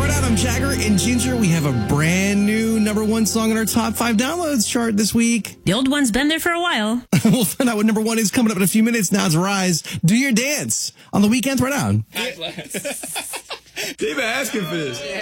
right out. I'm Jagger and Ginger. We have a brand new number one song in our top 5 downloads chart this week. The old one's been there for a while. We'll find out what number one is coming up in a few minutes. Now it's Rise. Do your dance on the weekend. Right out. They've been asking for this.